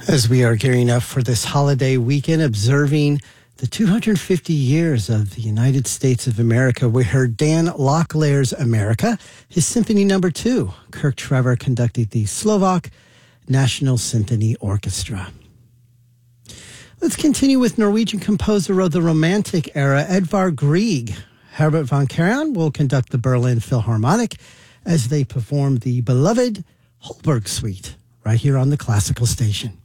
As we are gearing up for this holiday weekend, observing the 250 years of the United States of America, we heard Dan Locklear's America, his Symphony No. 2. Kirk Trevor conducted the Slovak National Symphony Orchestra. Let's continue with Norwegian composer of the Romantic era, Edvard Grieg. Herbert von Karajan will conduct the Berlin Philharmonic as they perform the beloved Holberg Suite right here on the Classical Station.